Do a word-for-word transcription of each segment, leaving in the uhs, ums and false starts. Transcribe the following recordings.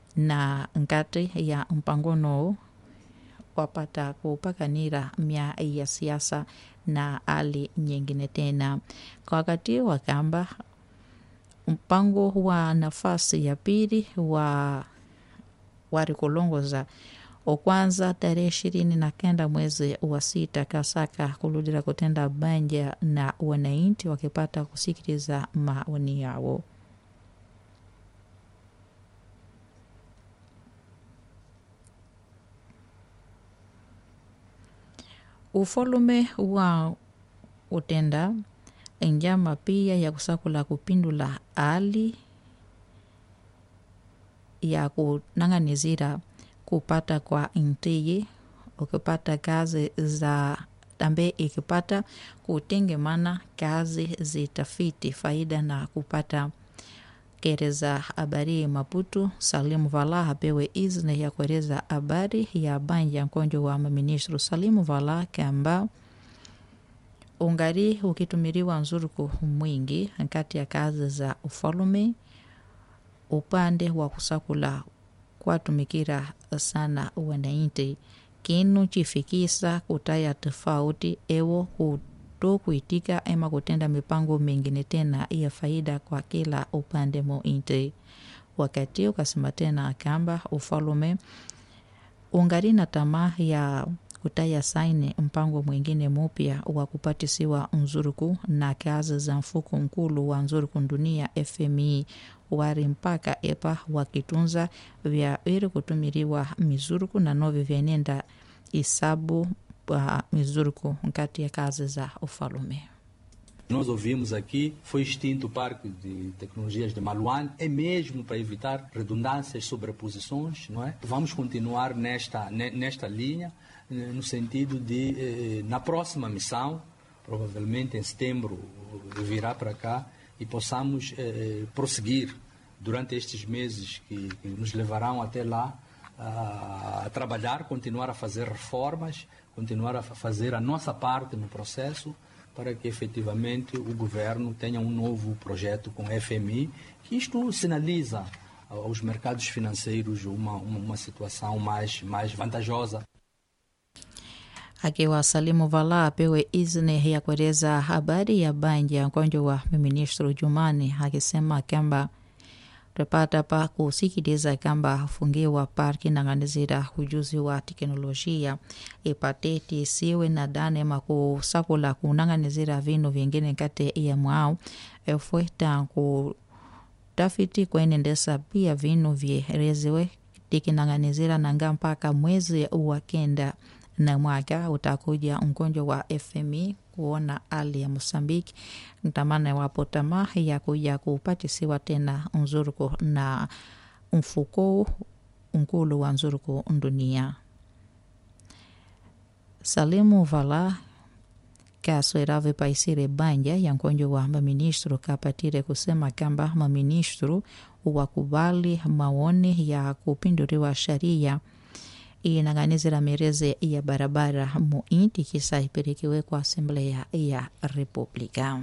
na nkati ya mpangono wapata kupakanira mya ya siasa na hali nyingine tena. Kwa wakati wakamba mpango wa nafasi ya pili wa wari kulongoza okwanza tarehe ishirini na kenda mwezi wa sita kasaka kuludira kutenda banja na wananchi wakipata kusikiliza maoni yao. Ufolume wa utenda njama pia ya kusakula kupindula hali ya kunanganizira kupata kwa intiyi ukipata kazi za tambe ikipata kutengemana kazi zitafiti faida na kupata kereza habari Maputo. Salimu Vala hapewe izne ya kueleza habari ya banja nkonjo wa ministru Salimu Vala kamba ungari ukitumiriwa nzuruku mwingi kati ya kazi za ufalume upande wa kusakula kwa tumikira sana wananchi kinu chifikisa kutaya tofauti ewo kuto kuitika ema kutenda mipango mingine tena ya faida kwa kila upande mo inte. Wakati ukasema tena kamba ufalume ungari na tamaa ya kutaya saini mpango mwingine mupya wa kupatisiwa nzuruku na kazi za mfuko mkulu wa nzuruku dunia F M I wari mpaka epa wakitunza vya ili kutumiriwa mizuruku na novi vyenenda isabu uh, mizuruku nkati ya kazi za ufalume. Nós ouvimos aqui, foi extinto o Parque de Tecnologias de Maluane, é mesmo para evitar redundâncias, sobreposições, não é? Vamos continuar nesta, nesta linha, no sentido de, eh, na próxima missão, provavelmente em setembro, virá para cá, e possamos eh, prosseguir durante estes meses que, que nos levarão até lá a, a trabalhar, continuar a fazer reformas, continuar a fazer a nossa parte no processo, para que efetivamente o governo tenha um novo projeto com F M I, que isto sinaliza aos mercados financeiros uma, uma, uma situação mais, mais vantajosa. Akiwa Salimu Vala apewe izne ya kueleza habari ya banja nkonjo wa ministru Jumani akisema kamba tupata pa kusikiliza kamba fungiwa parki na nganizira ujuzi wa teknolojia ipateti siwe na dane makusakula kunanganizira vinu vingine kate ya mwao efueta kutafiti kuenendesa pia vinu vyerezewe tikinanganizira nanga mpaka mwezi wa kenda na mwaka utakuja mkonjo wa F M I kuona hali ya Mosambiki ntamana wapo tamaa ya kuja kupatisiwa tena nzuruku na mfuko nkulu wa nzuruku dunia. Salimu Vala kaswerave paisire banja ya nkonjo wa maministru kapatire kusema kamba maministru wakubali maoni ya kupinduriwa sharia inanganizira mereze ya barabara muinti kisa ipelekewe kwa Asamblea ya Republika.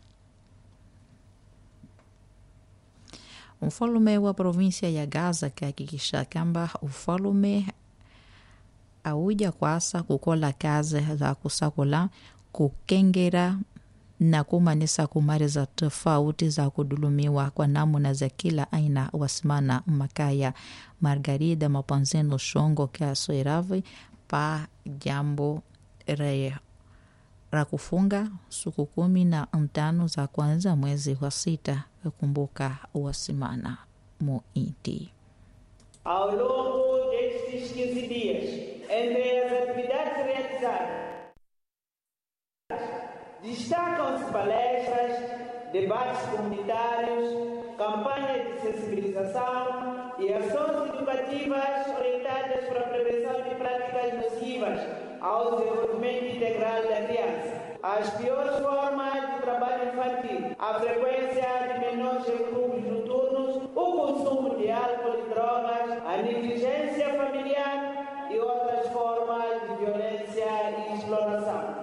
Mfalume wa provinsia ya Gaza kahakikisha kamba ufalume auja kwasa kukola kazi za kusakula kukengera na kumanisa kumariza tofauti za kudulumiwa kwa namuna za kila aina wasimana makaya. Margarida Mapanzeno Shongo kasoiravi pa jambo re ra kufunga siku kumi na ntano za kwanza mwezi wa sita kukumbuka wasimana muinti. Ao longo destes quinze dias, entre as atividades realizadas, destacam-se palestras, debates comunitários, campanhas de sensibilização e ações educativas orientadas para a prevenção de práticas nocivas ao desenvolvimento integral da criança, as piores formas de trabalho infantil, a frequência de menores em clubes noturnos, o consumo de álcool e drogas, a negligência familiar e outras formas de violência e exploração.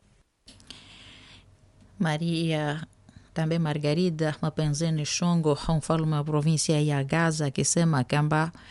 Maria também Margarida Mapenzeni Shongo, mfalme wa provinsia ya Gaza, akisema kwamba